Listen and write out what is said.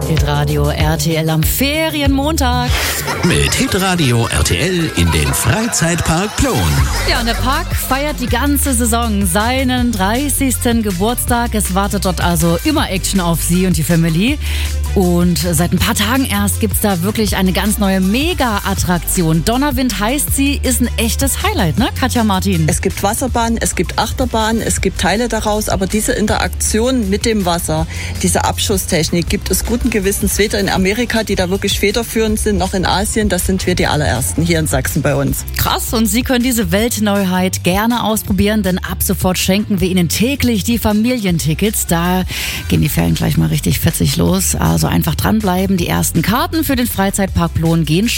Hitradio RTL am Ferienmontag. Mit Hitradio RTL in den Freizeitpark Plon. Ja, und der Park feiert die ganze Saison seinen 30. Geburtstag. Es wartet dort also immer Action auf Sie und die Family. Und seit ein paar Tagen erst gibt's da wirklich eine ganz neue Mega-Attraktion. Donnerwind heißt sie, ist ein echtes Highlight, ne, Katja Martin? Es gibt Wasserbahn, es gibt Achterbahn, es gibt Teile daraus, aber diese Interaktion mit dem Wasser, diese Abschusstechnik gibt es guten Gewissens weder in Amerika, die da wirklich federführend sind, noch in Asien. Das sind wir die allerersten hier in Sachsen bei uns. Krass, und Sie können diese Weltneuheit gerne ausprobieren, denn ab sofort schenken wir Ihnen täglich die Familientickets. Da gehen die Ferien gleich mal richtig fetzig los. Also einfach dranbleiben. Die ersten Karten für den Freizeitpark Plon gehen